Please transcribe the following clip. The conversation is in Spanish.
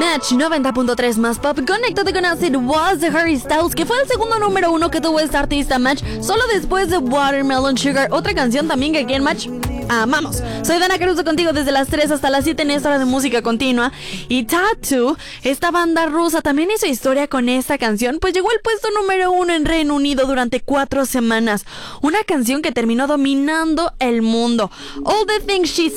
Match 90.3 más pop. Conéctate con Acid Was de Harry Styles, que fue el segundo número uno que tuvo esta artista Match, solo después de Watermelon Sugar, otra canción también que aquí en Match amamos. Soy Dana Caruso contigo desde las 3 hasta las 7 en esta hora de música continua. Y Tattoo, esta banda rusa, también hizo historia con esta canción, pues llegó al puesto número uno en Reino Unido durante 4 semanas. Una canción que terminó dominando el mundo. All the Things She